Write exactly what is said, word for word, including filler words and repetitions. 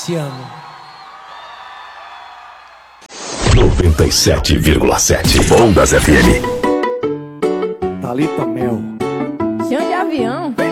Te amo. noventa e sete vírgula sete Ondas F M. Thalita Mel. Chão de avião.